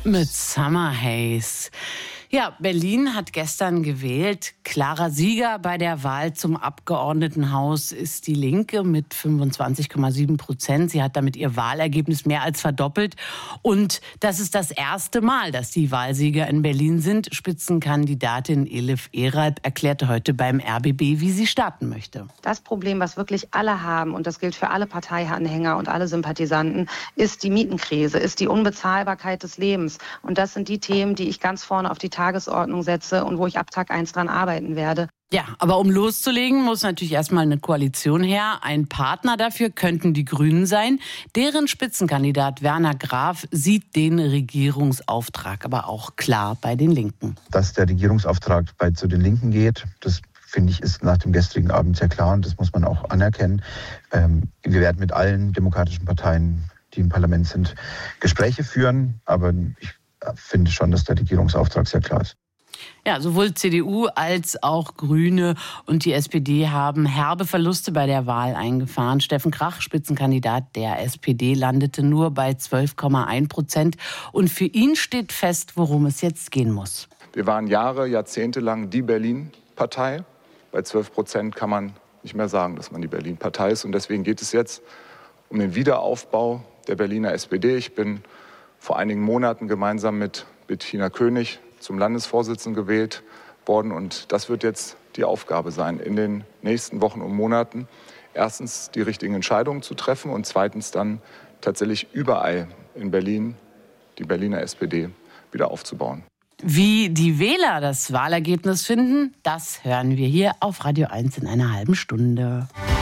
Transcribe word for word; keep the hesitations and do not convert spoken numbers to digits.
Mit Summer Haze. Ja, Berlin hat gestern gewählt. Klarer Sieger bei der Wahl zum Abgeordnetenhaus ist die Linke mit fünfundzwanzig Komma sieben Prozent. Sie hat damit ihr Wahlergebnis mehr als verdoppelt. Und das ist das erste Mal, dass die Wahlsieger in Berlin sind. Spitzenkandidatin Elif Eralp erklärte heute beim R B B, wie sie starten möchte. Das Problem, was wirklich alle haben, und das gilt für alle Parteianhänger und alle Sympathisanten, ist die Mietenkrise, ist die Unbezahlbarkeit des Lebens. Und das sind die Themen, die ich ganz vorne auf die Tagesordnung setze und wo ich ab Tag eins dran arbeiten werde. Ja, aber um loszulegen, muss natürlich erstmal eine Koalition her. Ein Partner dafür könnten die Grünen sein. Deren Spitzenkandidat Werner Graf sieht den Regierungsauftrag aber auch klar bei den Linken. Dass der Regierungsauftrag bei zu den Linken geht, das finde ich, ist nach dem gestrigen Abend sehr klar und das muss man auch anerkennen. Ähm, wir werden mit allen demokratischen Parteien, die im Parlament sind, Gespräche führen, aber ich finde schon, dass der Regierungsauftrag sehr klar ist. Ja, sowohl C D U als auch Grüne und die S P D haben herbe Verluste bei der Wahl eingefahren. Steffen Krach, Spitzenkandidat der S P D, landete nur bei zwölf Komma eins Prozent. Und für ihn steht fest, worum es jetzt gehen muss. Wir waren Jahre, Jahrzehnte lang die Berlin-Partei. Bei zwölf Prozent kann man nicht mehr sagen, dass man die Berlin-Partei ist. Und deswegen geht es jetzt um den Wiederaufbau der Berliner S P D. Ich bin vor einigen Monaten gemeinsam mit Bettina König zum Landesvorsitzenden gewählt worden. Und das wird jetzt die Aufgabe sein, in den nächsten Wochen und Monaten erstens die richtigen Entscheidungen zu treffen und zweitens dann tatsächlich überall in Berlin die Berliner S P D wieder aufzubauen. Wie die Wähler das Wahlergebnis finden, das hören wir hier auf Radio eins in einer halben Stunde.